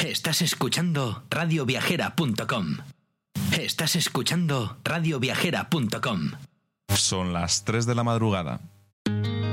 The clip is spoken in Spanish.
Estás escuchando radioviajera.com. Estás escuchando radioviajera.com. Son las 3 de la madrugada.